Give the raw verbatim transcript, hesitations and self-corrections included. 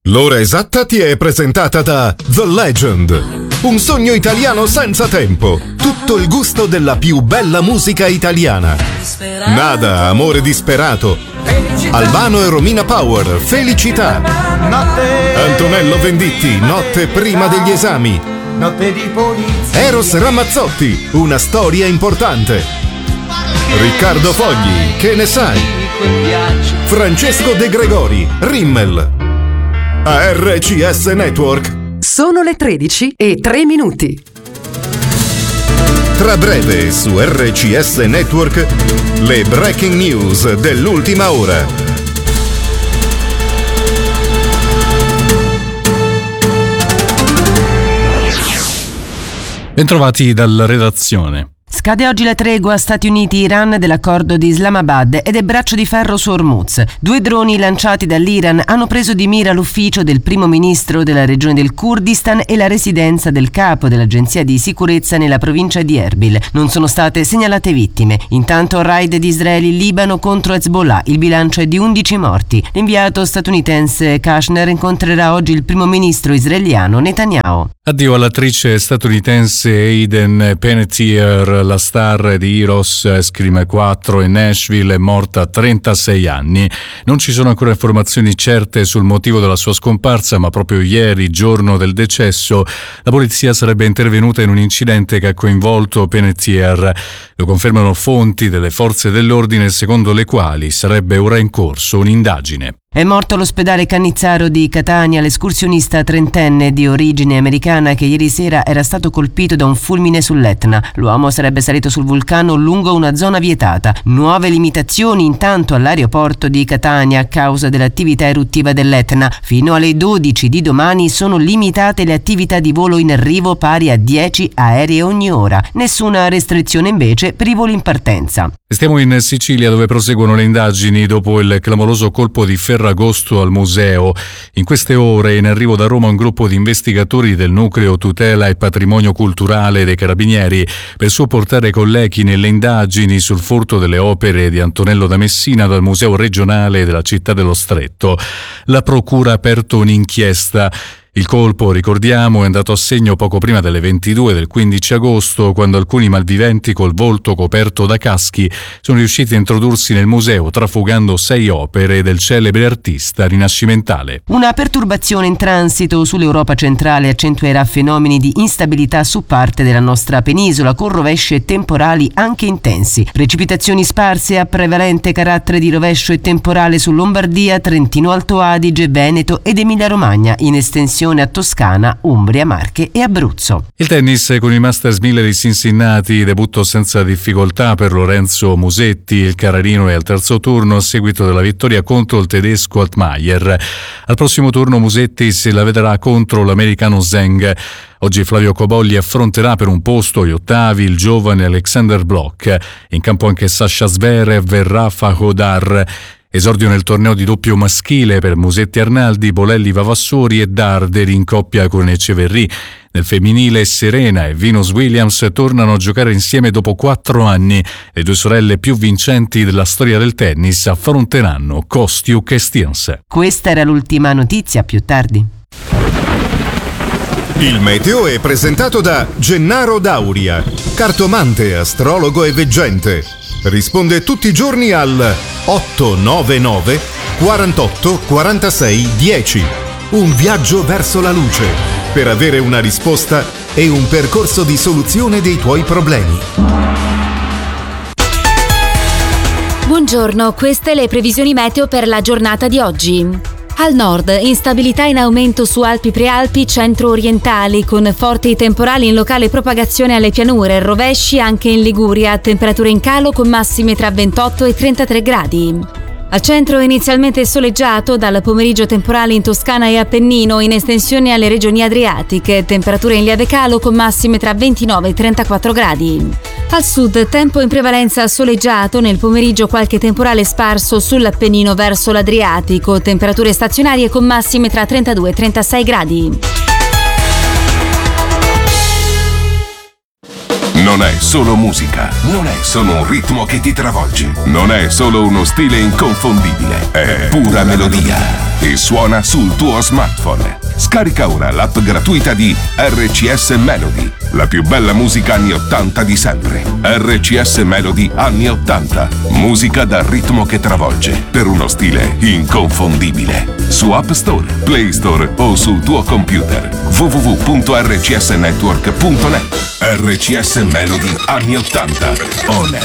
L'ora esatta ti è presentata da The Legend, un sogno italiano senza tempo, tutto il gusto della più bella musica italiana. Nada, amore disperato, Albano e Romina Power, Felicità, Antonello Venditti, Notte prima degli esami, Eros Ramazzotti, Una storia importante, Riccardo Fogli, Che ne sai, Francesco De Gregori, Rimmel. A R C S Network sono le tredici e tre minuti. Tra breve su R C S Network le breaking news dell'ultima ora. Bentrovati dalla redazione. Scade oggi la tregua Stati Uniti-Iran dell'accordo di Islamabad ed è braccio di ferro su Hormuz. Due droni lanciati dall'Iran hanno preso di mira l'ufficio del primo ministro della regione del Kurdistan e la residenza del capo dell'agenzia di sicurezza nella provincia di Erbil. Non sono state segnalate vittime. Intanto raid di Israele in Libano contro Hezbollah. Il bilancio è di undici morti. L'inviato statunitense Kushner incontrerà oggi il primo ministro israeliano Netanyahu. Addio all'attrice statunitense Hayden Panettiere, la star di Heroes, Scream quattro e Nashville, è morta a trentasei anni. Non ci sono ancora informazioni certe sul motivo della sua scomparsa, ma proprio ieri, giorno del decesso, la polizia sarebbe intervenuta in un incidente che ha coinvolto Panettiere. Lo confermano fonti delle forze dell'ordine, secondo le quali sarebbe ora in corso un'indagine. È morto all'ospedale Cannizzaro di Catania l'escursionista trentenne di origine americana che ieri sera era stato colpito da un fulmine sull'Etna. L'uomo sarebbe salito sul vulcano lungo una zona vietata. Nuove limitazioni intanto all'aeroporto di Catania a causa dell'attività eruttiva dell'Etna. Fino alle dodici di domani sono limitate le attività di volo in arrivo pari a dieci aerei ogni ora. Nessuna restrizione invece per i voli in partenza. Stiamo in Sicilia, dove proseguono le indagini dopo il clamoroso colpo di Ferragosto al museo. In queste ore è in arrivo da Roma un gruppo di investigatori del Nucleo Tutela e Patrimonio Culturale dei Carabinieri per supportare i colleghi nelle indagini sul furto delle opere di Antonello da Messina dal Museo Regionale della Città dello Stretto. La procura ha aperto un'inchiesta. Il colpo, ricordiamo, è andato a segno poco prima delle ventidue del quindici agosto, quando alcuni malviventi col volto coperto da caschi sono riusciti a introdursi nel museo trafugando sei opere del celebre artista rinascimentale. Una perturbazione in transito sull'Europa centrale accentuerà fenomeni di instabilità su parte della nostra penisola, con rovesci e temporali anche intensi. Precipitazioni sparse a prevalente carattere di rovescio e temporale su Lombardia, Trentino Alto Adige, Veneto ed Emilia Romagna, in estensione a Toscana, Umbria, Marche e Abruzzo. Il tennis con il Masters mille di Cincinnati, debutto senza difficoltà per Lorenzo Musetti. Il Carrarino è al terzo turno a seguito della vittoria contro il tedesco Altmaier. Al prossimo turno Musetti se la vedrà contro l'americano Zheng. Oggi Flavio Cobolli affronterà per un posto agli ottavi il giovane Alexander Bloch. In campo anche Sasha Zverev e Rafa Hodar. Esordio nel torneo di doppio maschile per Musetti Arnaldi, Bolelli Vavassori e Darder in coppia con Eceverri. Nel femminile Serena e Venus Williams tornano a giocare insieme dopo quattro anni. Le due sorelle più vincenti della storia del tennis affronteranno Kostiuk e Stearns. Questa era l'ultima notizia, più tardi. Il meteo è presentato da Gennaro Dauria, cartomante, astrologo e veggente. Risponde tutti i giorni al otto nove nove quarantotto quarantasei dieci. Un viaggio verso la luce per avere una risposta e un percorso di soluzione dei tuoi problemi. Buongiorno, queste le previsioni meteo per la giornata di oggi. Al nord, instabilità in aumento su Alpi Prealpi centro-orientali, con forti temporali in locale propagazione alle pianure, rovesci anche in Liguria, temperature in calo con massime tra ventotto e trentatré gradi. Al centro inizialmente soleggiato, dal pomeriggio temporale in Toscana e Appennino, in estensione alle regioni adriatiche, temperature in lieve calo con massime tra ventinove e trentaquattro gradi. Al sud, tempo in prevalenza soleggiato, nel pomeriggio qualche temporale sparso sull'Appennino verso l'Adriatico, temperature stazionarie con massime tra trentadue e trentasei gradi. Non è solo musica, non è solo un ritmo che ti travolge, non è solo uno stile inconfondibile, è pura melodia e suona sul tuo smartphone. Scarica ora l'app gratuita di R C S Melody, la più bella musica anni ottanta di sempre. R C S Melody anni ottanta, musica dal ritmo che travolge, per uno stile inconfondibile. Su App Store, Play Store o sul tuo computer. w w w punto r c s network punto net. R C S Melody anni ottanta. On air